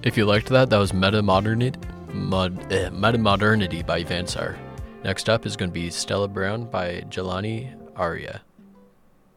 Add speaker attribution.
Speaker 1: If you liked that, that was Metamodernity by Vansar. Next up is going to be Stella Brown by Jelani Aria.